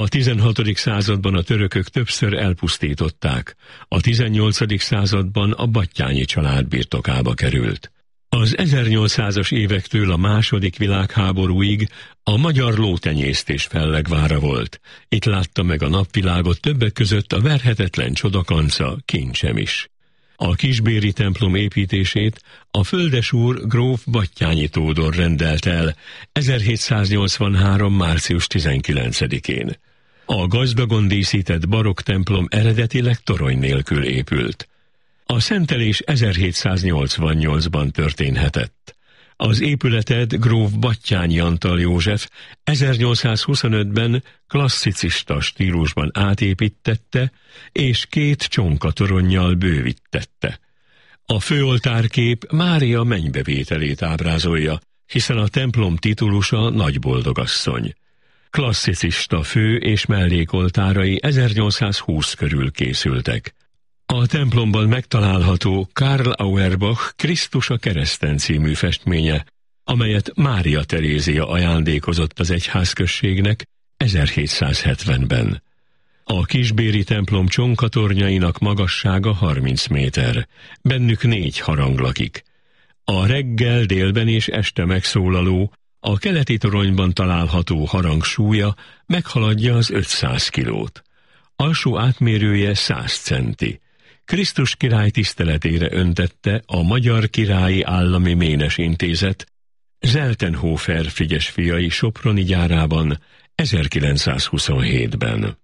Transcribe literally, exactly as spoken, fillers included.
A tizenhatodik században a törökök többször elpusztították, a tizennyolcadik században a Batthyány család birtokába került. Az ezernyolcszázas évektől a második világháborúig a magyar lótenyésztés fellegvára volt. Itt látta meg a napvilágot többek között a verhetetlen csodakanca, Kincsem is. A kisbéri templom építését a földesúr gróf Batthyányi Tódor rendelt el ezerhétszáznyolcvanhárom. március tizenkilencedikén. A gazdagon díszített barokk templom eredetileg torony nélkül épült. A szentelés ezerhétszáznyolcvannyolcban történhetett. Az épületet gróf Batthyány Antal József ezernyolcszázhuszonötben klasszicista stílusban átépíttette, és két csonkatoronnyal bővítette. A főoltárkép Mária mennybevételét ábrázolja, hiszen a templom titulusa Nagyboldogasszony. Klasszicista fő- és mellékoltárai ezernyolcszázhúsz körül készültek. A templomban megtalálható Karl Auerbach Krisztus a kereszten című festménye, amelyet Mária Terézia ajándékozott az egyházközségnek ezerhétszázhetvenben. A kisbéri templom csonkatornyainak magassága harminc méter, bennük négy harang lakik. A reggel, délben és este megszólaló, a keleti toronyban található harang súlya meghaladja az ötszáz kilót. Alsó átmérője száz centi. Krisztus király tiszteletére öntette a Magyar Királyi Állami Ménes Intézet Zeltenhofer Frigyes fiai soproni gyárában ezerkilencszázhuszonhétben.